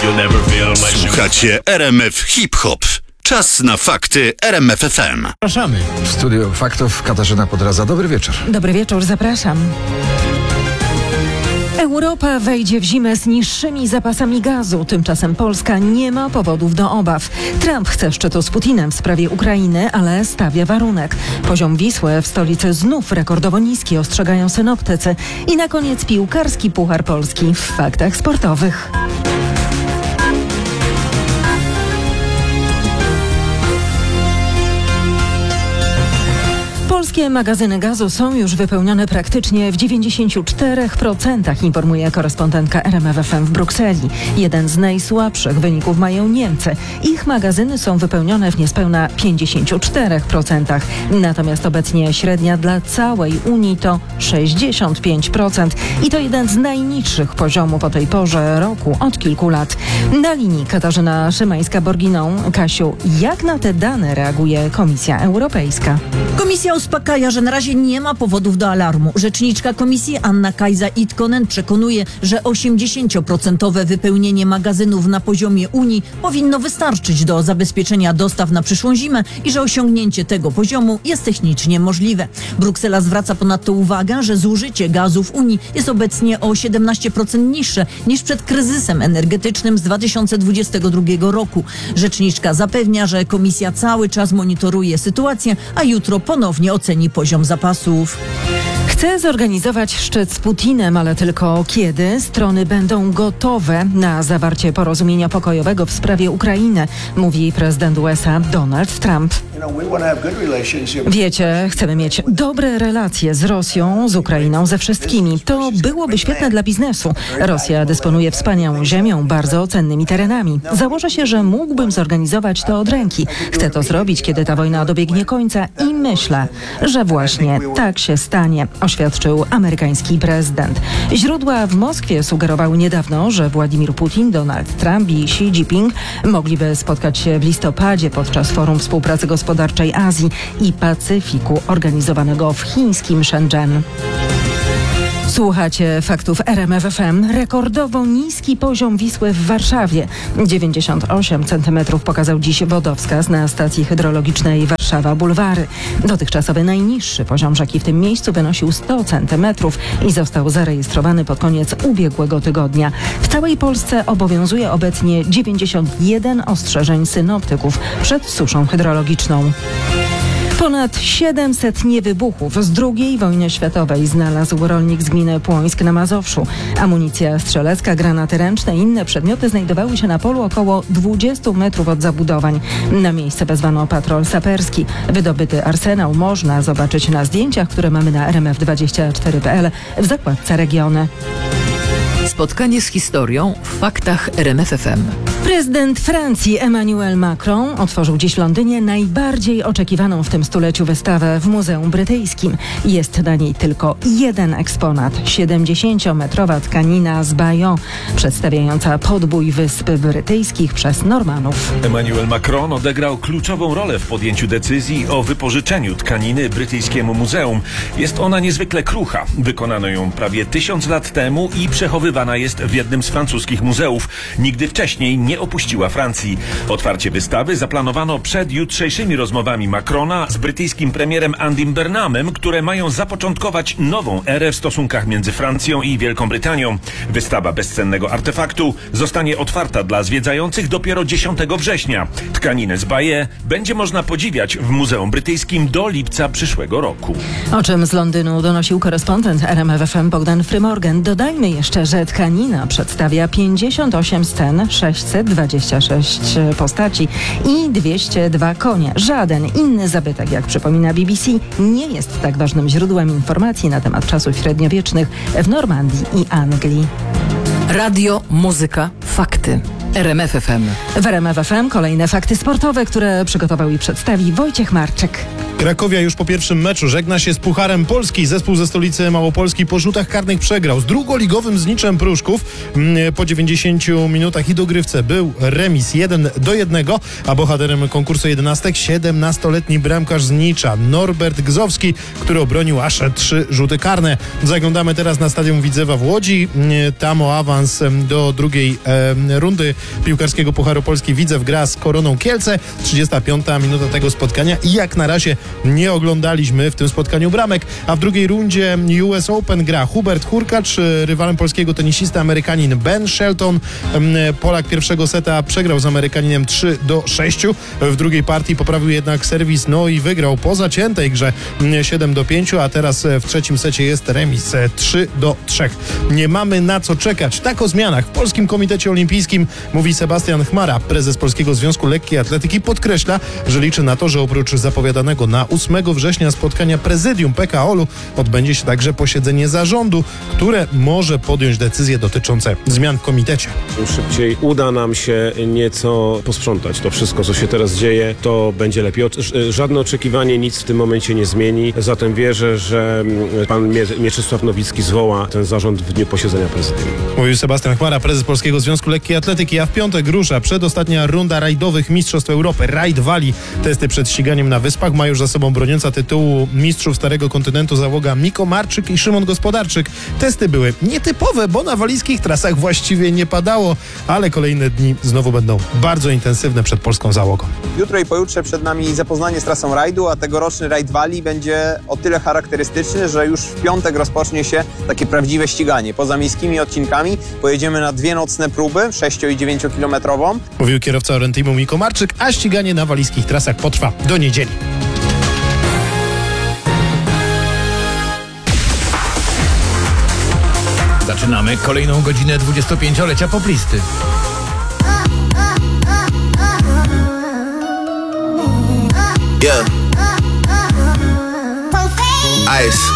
Słuchacie RMF Hip Hop. Czas na fakty RMF FM. Zapraszamy. W studiu faktów Katarzyna Podradza. Dobry wieczór. Dobry wieczór, zapraszam. Europa wejdzie w zimę z niższymi zapasami gazu. Tymczasem Polska nie ma powodów do obaw. Trump chce szczytu z Putinem w sprawie Ukrainy, ale stawia warunek. Poziom Wisły w stolicy znów rekordowo niski, ostrzegają synoptycy. I na koniec piłkarski Puchar Polski w faktach sportowych. Polskie magazyny gazu są już wypełnione praktycznie w 94%, informuje korespondentka RMF FM w Brukseli. Jeden z najsłabszych wyników mają Niemcy. Ich magazyny są wypełnione w niespełna 54%. Natomiast obecnie średnia dla całej Unii to 65%. I to jeden z najniższych poziomów o tej porze roku od kilku lat. Na linii Katarzyna Szymańska-Borginą. Kasiu, jak na te dane reaguje Komisja Europejska? Komisja uspokaja, że na razie nie ma powodów do alarmu. Rzeczniczka komisji Anna Kajsa-Itkonen przekonuje, że 80% wypełnienie magazynów na poziomie Unii powinno wystarczyć do zabezpieczenia dostaw na przyszłą zimę i że osiągnięcie tego poziomu jest technicznie możliwe. Bruksela zwraca ponadto uwagę, że zużycie gazu w Unii jest obecnie o 17% niższe niż przed kryzysem energetycznym z 2022 roku. Rzeczniczka zapewnia, że komisja cały czas monitoruje sytuację, a jutro ponownie oceni poziom zapasów. Chce zorganizować szczyt z Putinem, ale tylko kiedy strony będą gotowe na zawarcie porozumienia pokojowego w sprawie Ukrainy, mówi prezydent USA Donald Trump. Wiecie, chcemy mieć dobre relacje z Rosją, z Ukrainą, ze wszystkimi. To byłoby świetne dla biznesu. Rosja dysponuje wspaniałą ziemią, bardzo cennymi terenami. Założę się, że mógłbym zorganizować to od ręki. Chcę to zrobić, kiedy ta wojna dobiegnie końca i myślę, że właśnie tak się stanie, oświadczył amerykański prezydent. Źródła w Moskwie sugerowały niedawno, że Władimir Putin, Donald Trump i Xi Jinping mogliby spotkać się w listopadzie podczas Forum Współpracy Gospodarczej Azji i Pacyfiku organizowanego w chińskim Shenzhen. Słuchacie faktów RMF FM. Rekordowo niski poziom Wisły w Warszawie. 98 cm pokazał dziś wodowskaz na stacji hydrologicznej Warszawa Bulwary. Dotychczasowy najniższy poziom rzeki w tym miejscu wynosił 100 cm i został zarejestrowany pod koniec ubiegłego tygodnia. W całej Polsce obowiązuje obecnie 91 ostrzeżeń synoptyków przed suszą hydrologiczną. Ponad 700 niewybuchów z II wojny światowej znalazł rolnik z gminy Płońsk na Mazowszu. Amunicja strzelecka, granaty ręczne i inne przedmioty znajdowały się na polu około 20 metrów od zabudowań. Na miejsce wezwano patrol saperski. Wydobyty arsenał można zobaczyć na zdjęciach, które mamy na rmf24.pl w zakładce Regiony. Spotkanie z historią w faktach RMF FM. Prezydent Francji Emmanuel Macron otworzył dziś w Londynie najbardziej oczekiwaną w tym stuleciu wystawę w Muzeum Brytyjskim. Jest na niej tylko jeden eksponat, 70-metrowa tkanina z Bayeux, przedstawiająca podbój Wysp Brytyjskich przez Normanów. Emmanuel Macron odegrał kluczową rolę w podjęciu decyzji o wypożyczeniu tkaniny brytyjskiemu muzeum. Jest ona niezwykle krucha. Wykonano ją prawie 1000 lat temu i przechowywana jest w jednym z francuskich muzeów. Nigdy wcześniej nie opuściła Francji. Otwarcie wystawy zaplanowano przed jutrzejszymi rozmowami Macrona z brytyjskim premierem Andym Burnhamem, które mają zapoczątkować nową erę w stosunkach między Francją i Wielką Brytanią. Wystawa bezcennego artefaktu zostanie otwarta dla zwiedzających dopiero 10 września. Tkaninę z Bayeux będzie można podziwiać w Muzeum Brytyjskim do lipca przyszłego roku. O czym z Londynu donosił korespondent RMF FM Bogdan Frymorgan. Dodajmy jeszcze, że tkanina przedstawia 58 scen, 626 postaci i 202 konie. Żaden inny zabytek, jak przypomina BBC, nie jest tak ważnym źródłem informacji na temat czasów średniowiecznych w Normandii i Anglii. Radio, muzyka, fakty. RMF FM. W RMF FM kolejne fakty sportowe, które przygotował i przedstawi Wojciech Marczyk. Krakowia już po pierwszym meczu żegna się z Pucharem Polski. Zespół ze stolicy Małopolski po rzutach karnych przegrał z drugoligowym Zniczem Pruszków. Po 90 minutach i dogrywce był remis 1-1, a bohaterem konkursu 11 17-letni bramkarz Znicza Norbert Gzowski, który obronił aż 3 rzuty karne. Zaglądamy teraz na Stadion Widzewa w Łodzi. Tam o awans do drugiej rundy piłkarskiego Pucharu Polski Widzew gra z Koroną Kielce. 35. minuta tego spotkania i jak na razie nie oglądaliśmy w tym spotkaniu bramek, a w drugiej rundzie US Open gra Hubert Hurkacz, rywalem polskiego tenisista Amerykanin Ben Shelton. Polak pierwszego seta przegrał z Amerykaninem 3-6. W drugiej partii poprawił jednak serwis, no i wygrał po zaciętej grze 7-5, a teraz w trzecim secie jest remis 3-3. Nie mamy na co czekać. Tak o zmianach w Polskim Komitecie Olimpijskim mówi Sebastian Chmara. Prezes Polskiego Związku Lekkiej Atletyki podkreśla, że liczy na to, że oprócz zapowiadanego na 8 września spotkania prezydium PKOL-u odbędzie się także posiedzenie zarządu, które może podjąć decyzje dotyczące zmian w komitecie. Im szybciej uda nam się nieco posprzątać to wszystko, co się teraz dzieje, to będzie lepiej. Żadne oczekiwanie nic w tym momencie nie zmieni, zatem wierzę, że pan Mieczysław Nowicki zwoła ten zarząd w dniu posiedzenia prezydium. Mówił Sebastian Chmara, prezes Polskiego Związku Lekkiej Atletyki, a w piątek rusza przedostatnia runda rajdowych Mistrzostw Europy. Rajd Wali. Testy przed ściganiem na Wyspach ma już za sobą broniąca tytułu mistrzów Starego Kontynentu załoga Miko Marczyk i Szymon Gospodarczyk. Testy były nietypowe, bo na walijskich trasach właściwie nie padało, ale kolejne dni znowu będą bardzo intensywne przed polską załogą. Jutro i pojutrze przed nami zapoznanie z trasą rajdu, a tegoroczny rajd Walii będzie o tyle charakterystyczny, że już w piątek rozpocznie się takie prawdziwe ściganie. Poza miejskimi odcinkami pojedziemy na 2 nocne próby, 6 i 9 kilometrową. Mówił kierowca Orentimu Miko Marczyk, a ściganie na walijskich trasach potrwa do niedzieli. Zaczynamy kolejną godzinę 25-lecia poplisty. Yeah. Ice.